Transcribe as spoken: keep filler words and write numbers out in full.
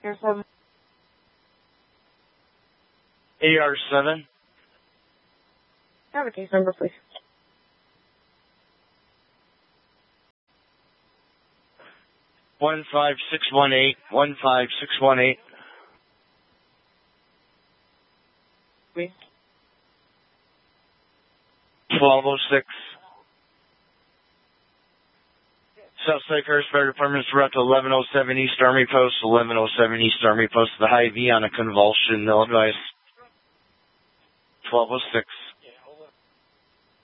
Air seven. A R seven. Have a case number, please. One five six one eight. One five six one eight. Please. Twelve oh six. Southside Ferris Fire Department is route to eleven oh seven East Army Post. eleven oh seven East Army Post. The Hy-Vee on a convulsion. No advice. twelve oh six.